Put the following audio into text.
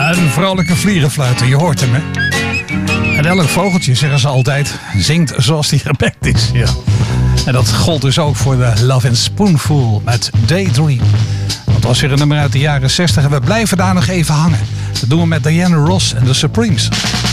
Een vrolijke vliegenfluiter, je hoort hem, hè? En elk vogeltje, zeggen ze altijd, zingt zoals die gebekt is. Ja. En dat gold dus ook voor de Love and Spoonful met Daydream. Dat was weer een nummer uit de jaren 60 en we blijven daar nog even hangen. Dat doen we met Diana Ross en de Supremes.